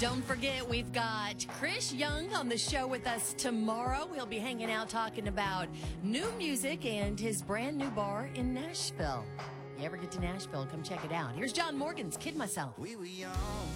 Don't forget, we've got Chris Young on the show with us tomorrow. We'll be hanging out talking about new music and his brand new bar in Nashville. You ever get to Nashville, come check it out. Here's John Morgan's Kid Myself. We were young.